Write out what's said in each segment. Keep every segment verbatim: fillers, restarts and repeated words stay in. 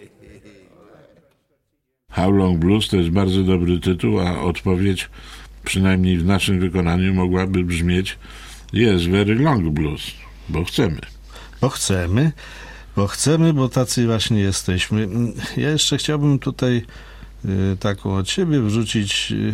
How Long Blues to jest bardzo dobry tytuł, a odpowiedź, przynajmniej w naszym wykonaniu, mogłaby brzmieć Yes, Very Long Blues, bo chcemy. Bo chcemy, bo chcemy, bo tacy właśnie jesteśmy. Ja jeszcze chciałbym tutaj y, taką od siebie wrzucić y,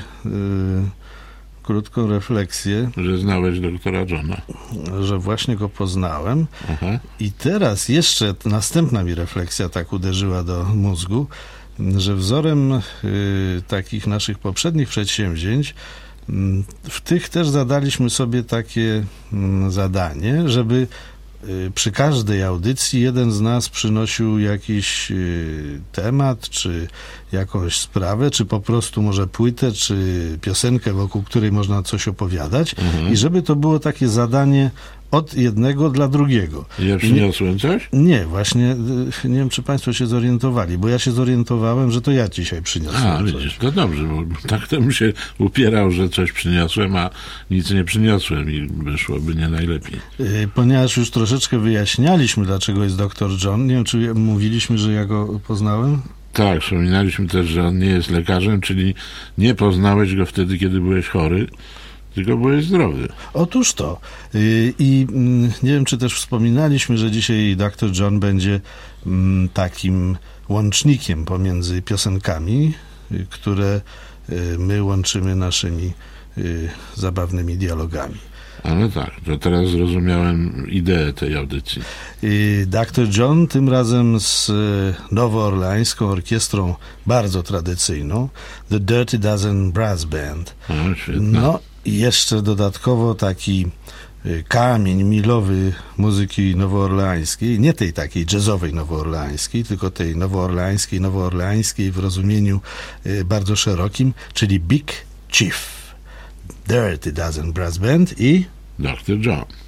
y, krótką refleksję. Że znałeś doktora Johna. Że właśnie go poznałem. Aha. I teraz jeszcze następna mi refleksja tak uderzyła do mózgu, że wzorem y, takich naszych poprzednich przedsięwzięć y, w tych też zadaliśmy sobie takie y, zadanie, żeby y, przy każdej audycji jeden z nas przynosił jakiś y, temat, czy jakąś sprawę, czy po prostu może płytę, czy piosenkę, wokół której można coś opowiadać, mhm. i żeby to było takie zadanie od jednego dla drugiego. Ja przyniosłem nie, coś? Nie, właśnie nie wiem, czy państwo się zorientowali, bo ja się zorientowałem, że to ja dzisiaj przyniosłem. A, coś. widzisz, to dobrze, bo tak to bym się upierał, że coś przyniosłem, a nic nie przyniosłem i wyszłoby nie najlepiej. Ponieważ już troszeczkę wyjaśnialiśmy, dlaczego jest doktor John, nie wiem, czy mówiliśmy, że ja go poznałem? Tak, wspominaliśmy też, że on nie jest lekarzem, czyli nie poznałeś go wtedy, kiedy byłeś chory, tylko byłeś zdrowy. Otóż to. I nie wiem, czy też wspominaliśmy, że dzisiaj doktor John będzie takim łącznikiem pomiędzy piosenkami, które my łączymy naszymi zabawnymi dialogami. Ale tak, to teraz zrozumiałem ideę tej audycji. doktor John tym razem z nowoorleańską orkiestrą bardzo tradycyjną, The Dirty Dozen Brass Band. O, świetne. No i jeszcze dodatkowo taki kamień milowy muzyki nowoorleańskiej, nie tej takiej jazzowej nowoorleańskiej, tylko tej nowoorleańskiej, nowoorleańskiej w rozumieniu bardzo szerokim, czyli Big Chief. Dirty Dozen Brass Band i doktor John.